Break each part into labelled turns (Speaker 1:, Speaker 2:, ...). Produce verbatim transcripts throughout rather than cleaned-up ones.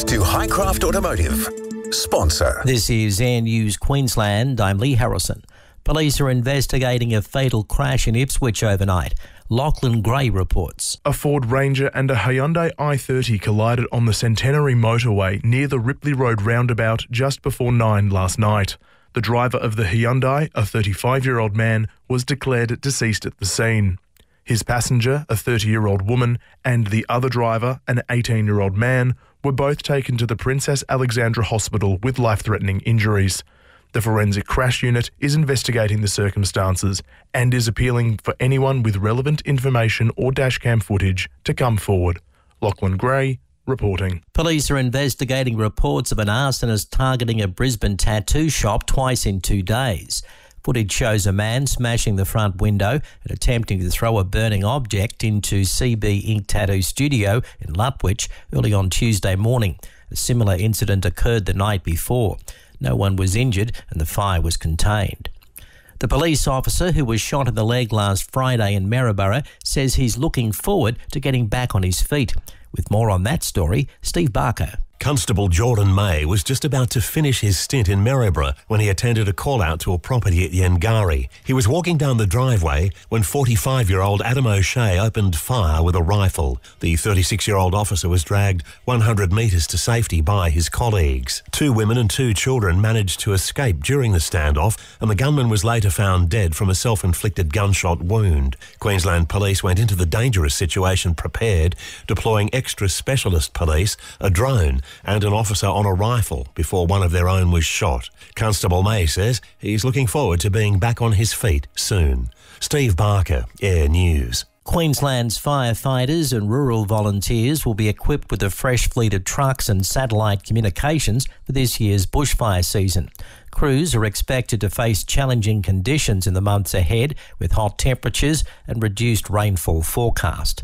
Speaker 1: to Highcraft Automotive. Sponsor.
Speaker 2: This is Air News Queensland. I'm Lee Harrison. Police are investigating a fatal crash in Ipswich overnight. Lachlan Gray reports.
Speaker 3: A Ford Ranger and a Hyundai i thirty collided on the Centenary motorway near the Ripley Road roundabout just before nine last night. The driver of the Hyundai, a thirty-five-year-old man, was declared deceased at the scene. His passenger, a thirty-year-old woman, and the other driver, an eighteen-year-old man, were both taken to the Princess Alexandra Hospital with life-threatening injuries. The Forensic Crash Unit is investigating the circumstances and is appealing for anyone with relevant information or dashcam footage to come forward. Lachlan Gray reporting.
Speaker 2: Police are investigating reports of an arsonist targeting a Brisbane tattoo shop twice in two days. Footage shows a man smashing the front window and attempting to throw a burning object into C B Ink Tattoo Studio in Lutwyche early on Tuesday morning. A similar incident occurred the night before. No one was injured and the fire was contained. The police officer who was shot in the leg last Friday in Maryborough says he's looking forward to getting back on his feet. With more on that story, Steve Barker.
Speaker 4: Constable Jordan May was just about to finish his stint in Maryborough when he attended a call-out to a property at Yengari. He was walking down the driveway when forty-five-year-old Adam O'Shea opened fire with a rifle. The thirty-six-year-old officer was dragged one hundred metres to safety by his colleagues. Two women and two children managed to escape during the standoff, and the gunman was later found dead from a self-inflicted gunshot wound. Queensland Police went into the dangerous situation prepared, deploying extra specialist police, a drone, and an officer on a rifle before one of their own was shot. Constable May says he's looking forward to being back on his feet soon. Steve Barker, Air News.
Speaker 2: Queensland's firefighters and rural volunteers will be equipped with a fresh fleet of trucks and satellite communications for this year's bushfire season. Crews are expected to face challenging conditions in the months ahead with hot temperatures and reduced rainfall forecast.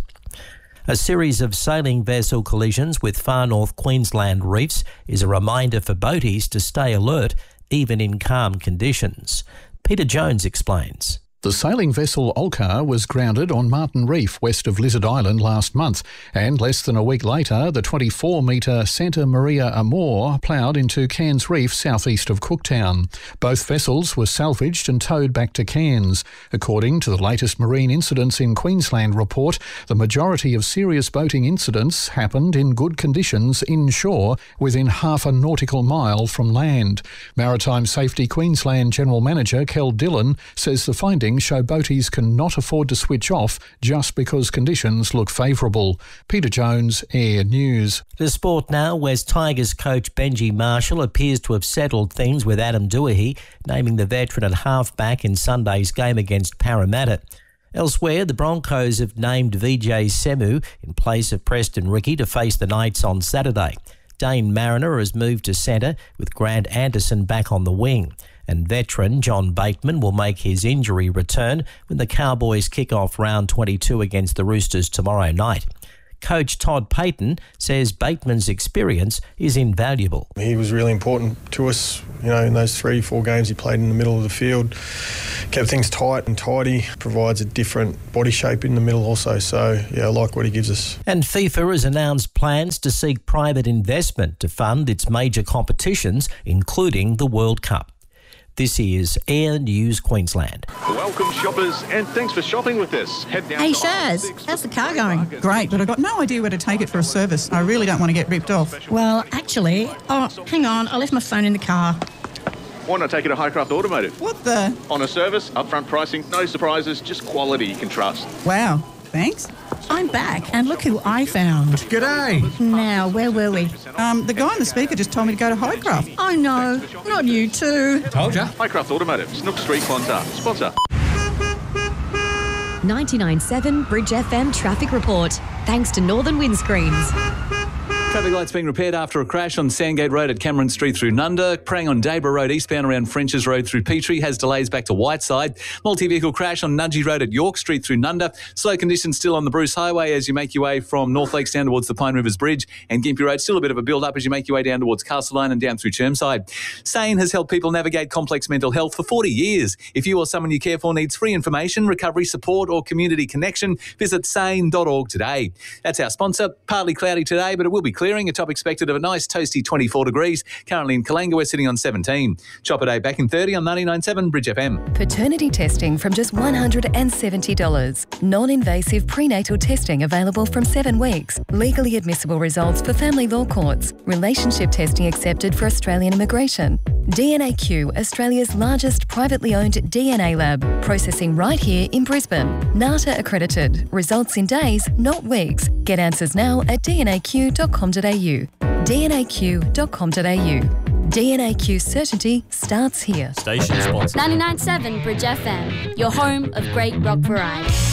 Speaker 2: A series of sailing vessel collisions with far north Queensland reefs is a reminder for boaties to stay alert even in calm conditions. Peter Jones explains.
Speaker 5: The sailing vessel Olcar was grounded on Martin Reef west of Lizard Island last month, and less than a week later the twenty-four metre Santa Maria Amor ploughed into Cairns Reef southeast of Cooktown. Both vessels were salvaged and towed back to Cairns. According to the latest Marine Incidents in Queensland report, the majority of serious boating incidents happened in good conditions inshore within half a nautical mile from land. Maritime Safety Queensland General Manager Kel Dillon says the findings show boaties cannot afford to switch off just because conditions look favourable. Peter Jones, Air News.
Speaker 2: To sport now, West Tigers coach Benji Marshall appears to have settled things with Adam Doohy, naming the veteran at halfback in Sunday's game against Parramatta. Elsewhere, the Broncos have named Vijay Semu in place of Preston Ricky to face the Knights on Saturday. Dane Mariner has moved to centre with Grant Anderson back on the wing. And veteran John Bateman will make his injury return when the Cowboys kick off round twenty-two against the Roosters tomorrow night. Coach Todd Payton says Bateman's experience is invaluable.
Speaker 6: He was really important to us, you know, in those three, four games he played in the middle of the field. Kept things tight and tidy, provides a different body shape in the middle also. So, yeah, I like what he gives us.
Speaker 2: And FIFA has announced plans to seek private investment to fund its major competitions, including the World Cup. This is Air News Queensland.
Speaker 7: Welcome shoppers, and thanks for shopping with us. Head down
Speaker 8: hey
Speaker 7: to
Speaker 8: Shaz, how's the car going?
Speaker 9: Great, but I've got no idea where to take it for a service. I really don't want to get ripped off.
Speaker 8: Well, actually, oh, hang on, I left my phone in the car.
Speaker 7: Why not take it to Highcraft Automotive?
Speaker 9: What the?
Speaker 7: On a service, upfront pricing, no surprises, just quality you can trust.
Speaker 9: Wow, thanks.
Speaker 8: I'm back, and look who I found.
Speaker 10: G'day.
Speaker 8: Now, where were we?
Speaker 9: Um, the guy on the speaker just told me to go to Highcraft.
Speaker 8: Oh no, not you too.
Speaker 10: Told ya.
Speaker 7: Highcraft Automotive, Snook Street, Clontarf. Sponsor.
Speaker 11: ninety-nine point seven Bridge F M Traffic Report. Thanks to Northern Windscreens.
Speaker 12: Traffic lights being repaired after a crash on Sandgate Road at Cameron Street through Nunda. Prang on Debra Road eastbound around French's Road through Petrie has delays back to Whiteside. Multi-vehicle crash on Nudgee Road at York Street through Nunda. Slow conditions still on the Bruce Highway as you make your way from North Lakes down towards the Pine Rivers Bridge, and Gympie Road still a bit of a build-up as you make your way down towards Castleline and down through Chermside. SANE has helped people navigate complex mental health for forty years. If you or someone you care for needs free information, recovery support or community connection, visit sane dot org today. That's our sponsor. Partly cloudy today, but it will be clear clearing. A top expected of a nice toasty twenty-four degrees. Currently in Kalanga, we're sitting on seventeen. Chopper Day back in thirty on ninety-nine point seven Bridge F M.
Speaker 10: Paternity testing from just one hundred seventy dollars. Non-invasive prenatal testing available from seven weeks. Legally admissible results for family law courts. Relationship testing accepted for Australian immigration. D N A Q, Australia's largest privately owned D N A lab, processing right here in Brisbane. NATA accredited. Results in days, not weeks. Get answers now at d n a q dot com dot a u. d n a q dot com dot a u. D N A Q certainty starts here.
Speaker 13: Station sponsor. ninety-nine point seven Bridge F M, your home of great rock variety.